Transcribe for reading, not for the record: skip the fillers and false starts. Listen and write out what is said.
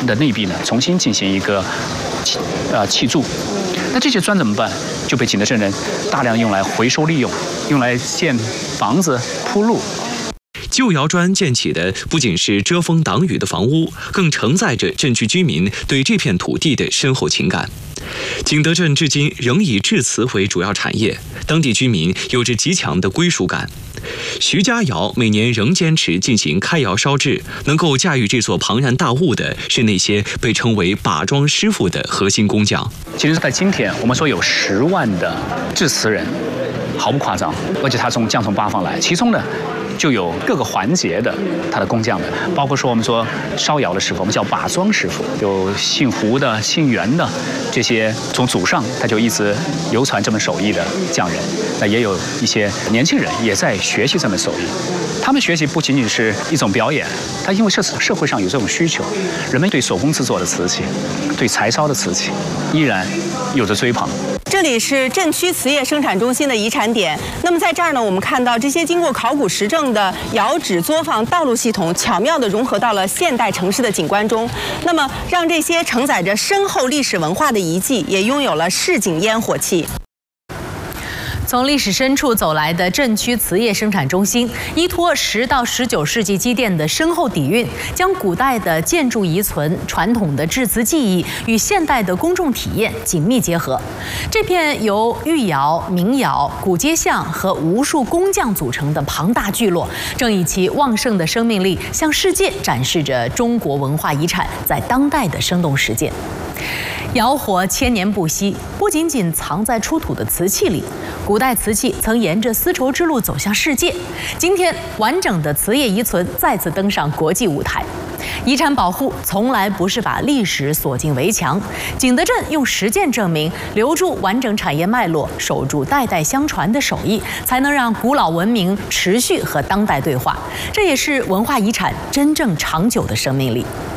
的内壁呢重新进行一个砌筑。那这些砖怎么办？就被景德镇人大量用来回收利用，用来建房子、铺路。 旧窑砖建起的不仅是遮风挡雨的房屋，更承载着镇区居民对这片土地的深厚情感。景德镇至今仍以制瓷为主要产业，当地居民有着极强的归属感。徐家窑每年仍坚持进行开窑烧制，能够驾驭这座庞然大物的是那些被称为把庄师傅的核心工匠。 其实，在今天，我们说有10万的制瓷人，毫不夸张，而且他将从八方来，其中呢，就有各个环节的他的工匠的，包括说我们说烧窑的师傅，我们叫把庄师傅，有姓胡的、姓袁的，这些从祖上他就一直流传这门手艺的匠人。那也有一些年轻人也在学习这门手艺。他们学习不仅仅是一种表演，他因为社会上有这种需求，人们对手工制作的瓷器、对柴烧的瓷器依然有着追捧。 这里是镇区瓷业生产中心的遗产点。那么在这儿呢，我们看到这些经过考古实证的窑址作坊道路系统，巧妙地融合到了现代城市的景观中。那么让这些承载着深厚历史文化的遗迹，也拥有了市井烟火气。 从历史深处走来的镇区瓷业生产中心，依托10到19世纪积淀的深厚底蕴，将古代的建筑遗存、传统的制瓷技艺与现代的公众体验紧密结合。这片由御窑、民窑、古街巷和无数工匠组成的庞大聚落，正以其旺盛的生命力，向世界展示着中国文化遗产在当代的生动实践。窑火千年不息，不仅仅藏在出土的瓷器里，古代瓷器曾沿着丝绸之路走向世界。今天，完整的瓷业遗存再次登上国际舞台。遗产保护从来不是把历史锁进围墙，景德镇用实践证明，留住完整产业脉络，守住代代相传的手艺，才能让古老文明持续和当代对话。这也是文化遗产真正长久的生命力。